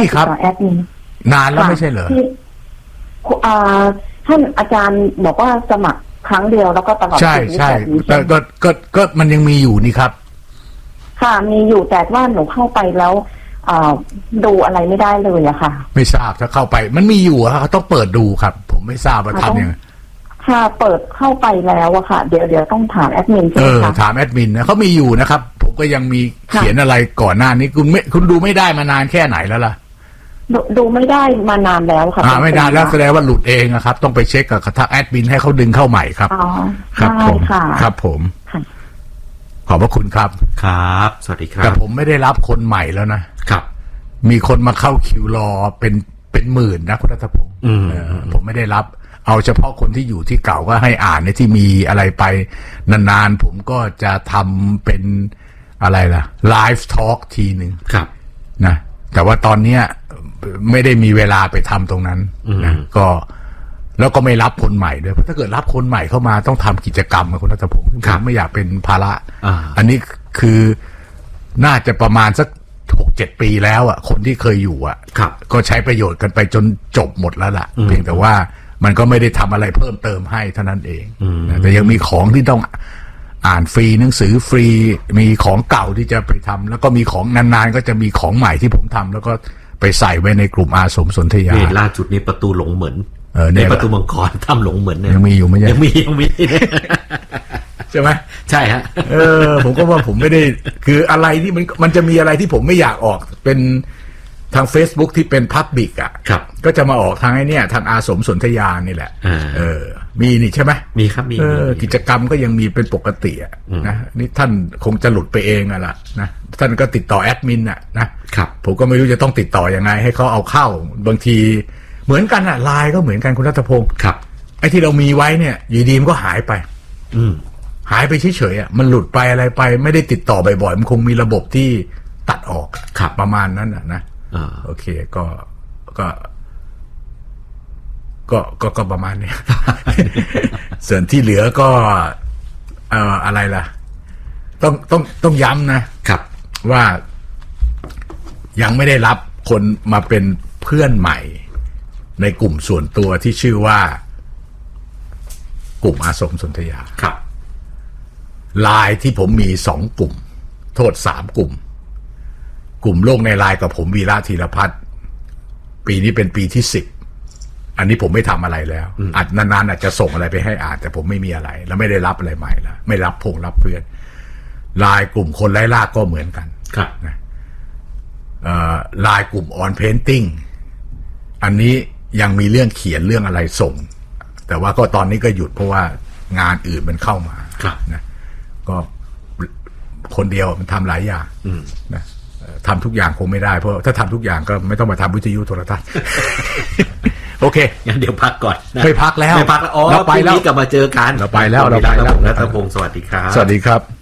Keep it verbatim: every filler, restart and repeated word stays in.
นี่ครับแอดมินนานแล้วไม่ใช่เหรอท่านอาจารย์บอกว่าสมัครครั้งเดียวแล้วก็ตลอดใช่ใช่แต่ก็ก็ก็มันยังมีอยู่นี่ครับค่ะมีอยู่แต่ว่าหนูเข้าไปแล้วดูอะไรไม่ได้เลยอะค่ะไม่ทราบถ้าเข้าไปมันมีอยู่อะเขาต้องเปิดดูครับผมไม่ทราบว่าทำยังไงค่ะเปิดเข้าไปแล้วอะค่ะเดี๋ยวเดี๋ยวต้องถามแอดมินใช่ไหมคะเออถามแอดมินนะเขามีอยู่นะครับผมก็ยังมีเขียนอะไรก่อนหน้านี้คุณไม่คุณดูไม่ได้มานานแค่ไหนแล้วล่ะดูดูไม่ได้มานานแล้วค่ะอ่าไม่นานแล้วแสดงว่าหลุดเองนะครับต้องไปเช็คกับทางแอดมินให้เขาดึงเข้าใหม่ครับอ๋อครับผมครับผมขอบพระคุณครับครับสวัสดีครับแต่ผมไม่ได้รับคนใหม่แล้วนะครับมีคนมาเข้าคิวรอเป็นเป็นหมื่นนะคุณรัตพงศ์ผมไม่ได้รับเอาเฉพาะคนที่อยู่ที่เก่าก็ให้อ่านในที่มีอะไรไปนานๆผมก็จะทำเป็นอะไรล่ะไลฟ์ทอล์กทีหนึ่งครับนะแต่ว่าตอนเนี้ยไม่ได้มีเวลาไปทำตรงนั้นนะก็แล้วก็ไม่รับคนใหม่ด้วยเพราะถ้าเกิดรับคนใหม่เข้ามาต้องทำกิจกรรมกับคุณรัตพงศ์ผมไม่อยากเป็นภาระอันนี้คือน่าจะประมาณสักหกเจ็ดปีแล้วอ่ะคนที่เคยอยู่อ่ะก็ใช้ประโยชน์กันไปจนจบหมดแล้วล่ะเพียงแต่ว่ามันก็ไม่ได้ทำอะไรเพิ่มเติมให้เท่านั้นเองแต่ยังมีของที่ต้องอ่านฟรีหนังสือฟรีมีของเก่าที่จะไปทำแล้วก็มีของนานๆก็จะมีของใหม่ที่ผมทำแล้วก็ไปใส่ไว้ในกลุ่มอาสมสนธยาล่าสุดนี้ประตูหลงเหมือนในประตูมังกรทำหลงเหมือนยังมีอยู่ไหมยังมียังมีใช่ไหมใช่ฮะเออผมก็ว่าผมไม่ได้คืออะไรที่มันมันจะมีอะไรที่ผมไม่อยากออกเป็นทาง Facebook ที่เป็นพับบิกอ่ะก็จะมาออกทางไอ้นี่ทางอาสมสนธยานี่แหละเออมีนี่ใช่ไหมมีครับมีกิจกรรมก็ยังมีเป็นปกติอ่ะนะนี่ท่านคงจะหลุดไปเองอ่ะล่ะนะท่านก็ติดต่อแอดมินอ่ะนะครับผมก็ไม่รู้จะต้องติดต่อยังไงให้เขาเอาเข้าบางทีเหมือนกันอ่ะไลน์ก็เหมือนกันคุณรัตพงศ์ครับไอ้ที่เรามีไว้เนี่ยอยู่ดีมันก็หายไปอืมหายไปเฉยๆอ่ะมันหลุดไปอะไรไปไม่ได้ติดต่อบ่อยๆมันคงมีระบบที่ตัดออกประมาณนั้นอ่ะนะโอเคก็ก็ก็ก็ก็ประมาณนี้ ส่วนที่เหลือก็เอ่ออะไรล่ะต้องต้องต้องย้ำนะครับว่ายังไม่ได้รับคนมาเป็นเพื่อนใหม่ในกลุ่มส่วนตัวที่ชื่อว่ากลุ่มอาสมสนธยาครับไลน์ที่ผมมีสองกลุ่มโทษสามกลุ่มกลุ่มโลกในไลน์กับผมวีระธีรพัฒน์ปีนี้เป็นปีที่สิบอันนี้ผมไม่ทำอะไรแล้วอาจนานๆอาจจะส่งอะไรไปให้อ่านแต่ผมไม่มีอะไรแล้วไม่ได้รับอะไรใหม่แล้วไม่รับพงรับเพื่อนไลน์กลุ่มคนไร้ลากก็เหมือนกันครับนะไลน์กลุ่มออนเพนติ้งอันนี้ยังมีเรื่องเขียนเรื่องอะไรส่งแต่ว่าก็ตอนนี้ก็หยุดเพราะว่างานอื่นมันเข้ามานะก็คนเดียวมันทำหลายอย่างนะทำทุกอย่างคงไม่ได้เพราะถ้าทำทุกอย่างก็ไม่ต้องมาทำวิทยุโทรทัศน์โอเคงั้นเดี๋ยวพักก่อนไม่พักแล้วไม่พักแล้วอ๋อเราไปแล้วกลับมาเจอกันเราไปแล้วเราไปแล้วรัตพงศ์สวัสดีครับสวัสดีครับ